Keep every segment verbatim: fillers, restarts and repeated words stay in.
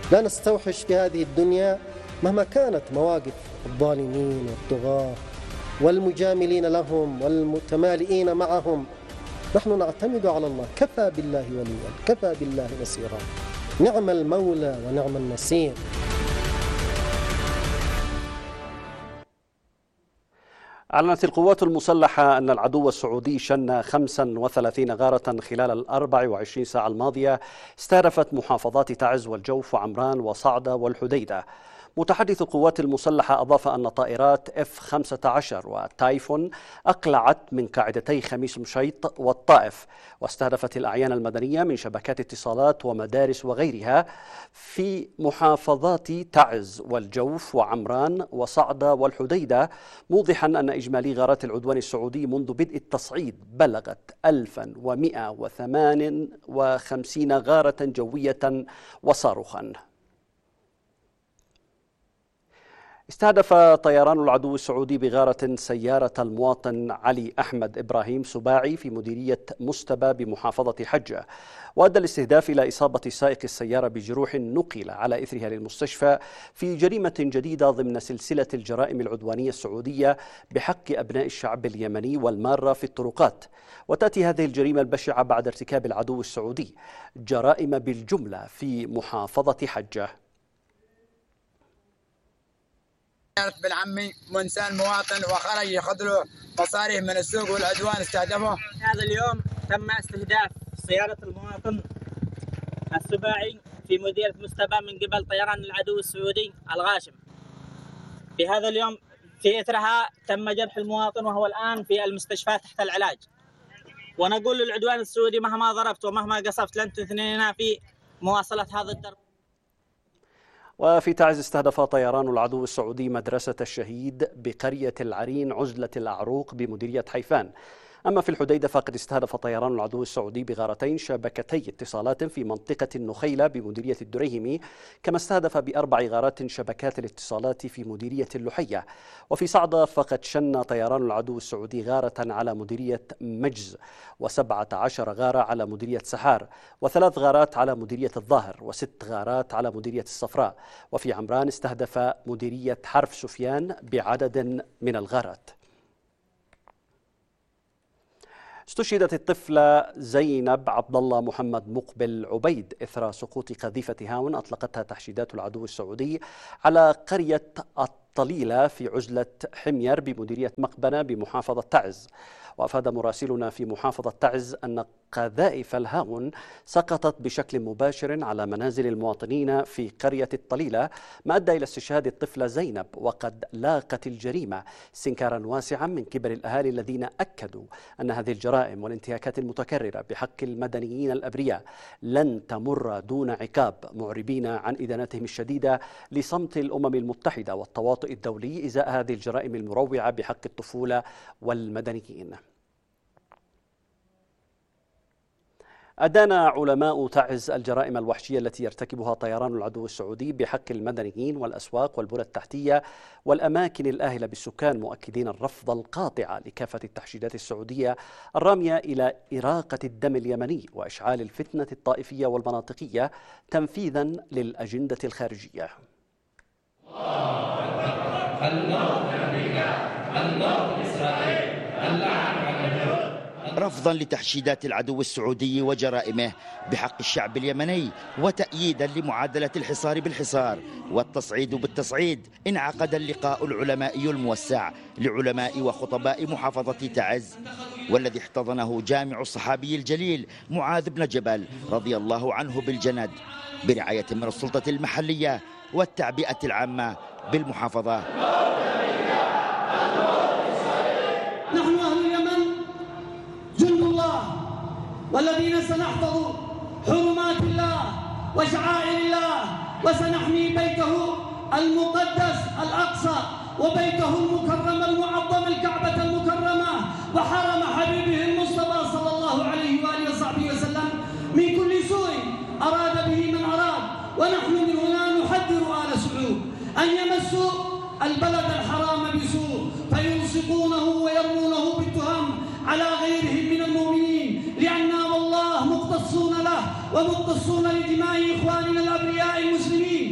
لا نستوحش في هذه الدنيا مهما كانت مواقف الظالمين والطغاة والمجاملين لهم والمتمالئين معهم. نحن نعتمد على الله، كفى بالله وليا، كفى بالله نصيرا، نعم المولى ونعم النصير. أعلنت القوات المسلحة أن العدو السعودي شن خمسة وثلاثين غارة خلال الأربع وعشرين ساعة الماضية استهدفت محافظات تعز والجوف وعمران وصعدة والحديدة. متحدث القوات المسلحة أضاف أن طائرات إف خمسة عشر وتايفون أقلعت من قاعدتي خميس مشيط والطائف، واستهدفت الأعيان المدنية من شبكات اتصالات ومدارس وغيرها في محافظات تعز والجوف وعمران وصعدة والحديدة، موضحا أن إجمالي غارات العدوان السعودي منذ بدء التصعيد بلغت ألف ومئة وثمانية وخمسين غارة جوية وصاروخا. استهدف طيران العدو السعودي بغارة سيارة المواطن علي أحمد إبراهيم سباعي في مديرية مستبى بمحافظة حجة، وأدى الاستهداف إلى إصابة سائق السيارة بجروح نقل على إثرها للمستشفى في جريمة جديدة ضمن سلسلة الجرائم العدوانية السعودية بحق أبناء الشعب اليمني والمارة في الطرقات. وتأتي هذه الجريمة البشعة بعد ارتكاب العدو السعودي جرائم بالجملة في محافظة حجة. بالعمي وإنسان مواطن وخرج ياخذ له مصاريف من السوق والعدوان استهدفه. هذا اليوم تم استهداف سيارة المواطن السباعي في مديرية مستبى من قبل طيران العدو السعودي الغاشم. بهذا اليوم في إثرها تم جرح المواطن وهو الآن في المستشفى تحت العلاج. ونقول للعدوان السعودي مهما ضربت ومهما قصفت لن تثنينا في مواصلة هذا الدرب. وفي تعز استهدف طيران العدو السعودي مدرسة الشهيد بقرية العرين عزلة الأعروق بمديرية حيفان. أما في الحديدة فقد استهدف طيران العدو السعودي بغارتين شبكتي اتصالات في منطقة النخيلة بمديرية الدريهمي، كما استهدف بأربع غارات شبكات الاتصالات في مديرية اللحية. وفي صعدة فقد شن طيران العدو السعودي غارة على مديرية مجز، وسبعة عشر غارة على مديرية سحار، وثلاث غارات على مديرية الظاهر، وست غارات على مديرية الصفراء. وفي عمران استهدف مديرية حرف سفيان بعدد من الغارات. استشهدت الطفلة زينب عبد الله محمد مقبل عبيد إثر سقوط قذيفة هاون أطلقتها تحشيدات العدو السعودي على قرية الطليلة في عزلة حمير بمديرية مقبنة بمحافظة تعز. وأفاد مراسلنا في محافظة تعز أن قذائف الهاون سقطت بشكل مباشر على منازل المواطنين في قرية الطليلة، ما أدى إلى استشهاد الطفلة زينب، وقد لاقت الجريمة استنكارا واسعا من قبل الأهالي الذين أكدوا أن هذه الجرائم والانتهاكات المتكررة بحق المدنيين الأبرياء لن تمر دون عقاب، معربين عن إدانتهم الشديدة لصمت الأمم المتحدة والتواطؤ الدولي إزاء هذه الجرائم المروعة بحق الطفولة والمدنيين. أدان علماء تعز الجرائم الوحشية التي يرتكبها طيران العدو السعودي بحق المدنيين والأسواق والبنى التحتية والأماكن الآهلة بالسكان، مؤكدين الرفض القاطع لكافة التحشيدات السعودية الرامية إلى إراقة الدم اليمني وإشعال الفتنة الطائفية والمناطقية تنفيذا للأجندة الخارجية. رفضا لتحشيدات العدو السعودي وجرائمه بحق الشعب اليمني، وتأييدا لمعادلة الحصار بالحصار والتصعيد بالتصعيد، انعقد اللقاء العلمائي الموسع لعلماء وخطباء محافظة تعز، والذي احتضنه جامع الصحابي الجليل معاذ بن جبل رضي الله عنه بالجند برعاية من السلطة المحلية والتعبئة العامة بالمحافظة. نحن أهل اليمن جند الله، والذين سنحفظ حرمات الله وشعائر الله، وسنحمي بيته المقدس الأقصى وبيته المكرم المعظم الكعبة المكرمة وحرم حبيبه المصطفى صلى الله عليه وآله وصحبه وسلم من كل سوء أراد به من أراد. ونحن من هنا نحذر آل سعود أن يمسوا البلد الحرام بسوء فيلصقونه ويرمونه بالتهم على غيرهم من المؤمنين، لأننا والله مختصون له ومختصون لدماء إخواننا الأبرياء المسلمين.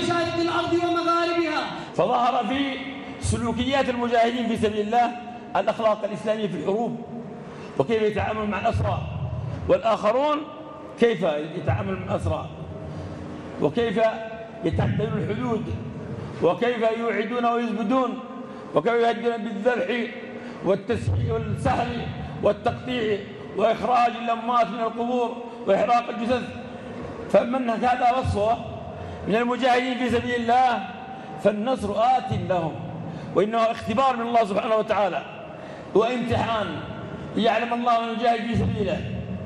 مشارق الأرض ومغاربها. فظهر في سلوكيات المجاهدين في سبيل الله الأخلاق الإسلامية في الحروب، وكيف يتعامل مع الأسرى، والآخرون كيف يتعامل مع الأسرى، وكيف يتعدون الحدود، وكيف يوعدون ويزبدون، وكيف يهدون بالذبح والسحر والتقطيع وإخراج الأموات من القبور وإحراق الجثث. فمن هذا وصفه من المجاهدين في سبيل الله فالنصر آت لهم، وإنه اختبار من الله سبحانه وتعالى وامتحان ليعلم الله من يجاهد في سبيله،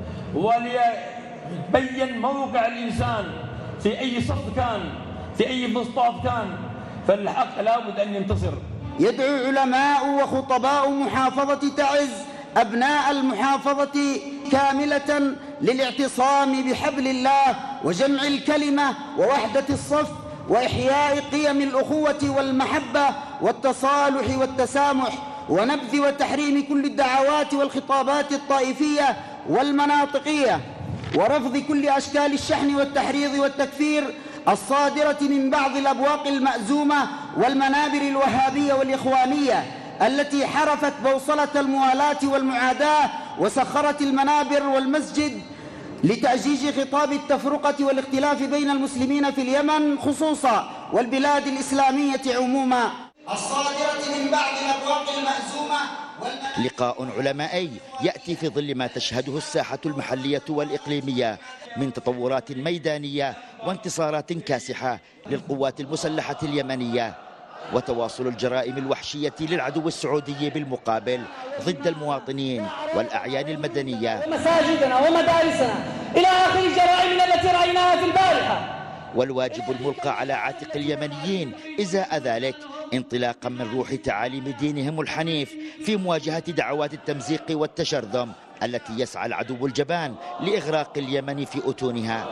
وليبين موقع الإنسان في أي صف كان، في أي مصطلح كان، فالحق لابد أن ينتصر. يدعو علماء وخطباء محافظة تعز أبناء المحافظة كاملة للاعتصام بحبل الله وجمع الكلمة ووحدة الصف وإحياء قيم الأخوة والمحبة والتصالح والتسامح، ونبذ وتحريم كل الدعوات والخطابات الطائفية والمناطقية، ورفض كل أشكال الشحن والتحريض والتكفير الصادرة من بعض الأبواق المأزومة والمنابر الوهابية والإخوانية التي حرفت بوصلة الموالاة والمعاداة وسخرت المنابر والمسجد لتأجيج خطاب التفرقة والاختلاف بين المسلمين في اليمن خصوصا والبلاد الإسلامية عموما الصادرة من بعض الأبواق المأزومة. لقاء علمائي يأتي في ظل ما تشهده الساحة المحلية والإقليمية من تطورات ميدانية وانتصارات كاسحة للقوات المسلحة اليمنية، وتواصل الجرائم الوحشية للعدو السعودي بالمقابل ضد المواطنين والأعيان المدنية مساجدنا ومدارسنا إلى آخر جرائمنا التي رأيناها في البارحة. والواجب الملقى على عاتق اليمنيين إزاء ذلك انطلاقا من روح تعاليم دينهم الحنيف في مواجهة دعوات التمزيق والتشرذم التي يسعى العدو الجبان لإغراق اليمن في أتونها.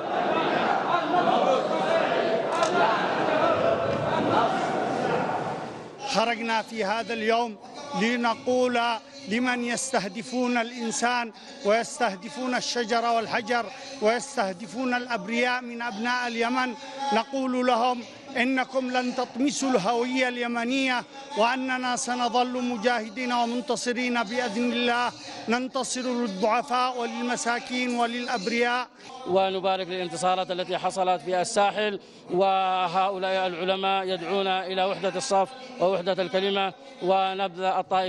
خرجنا في هذا اليوم لنقول لمن يستهدفون الإنسان ويستهدفون الشجر والحجر ويستهدفون الأبرياء من أبناء اليمن، نقول لهم إنكم لن تطمسوا الهوية اليمنية، وأننا سنظل مجاهدين ومنتصرين بإذن الله، ننتصر للضعفاء وللمساكين وللأبرياء. ونبارك للانتصارات التي حصلت في الساحل، وهؤلاء العلماء يدعون إلى وحدة الصف ووحدة الكلمة ونبذ الطائفة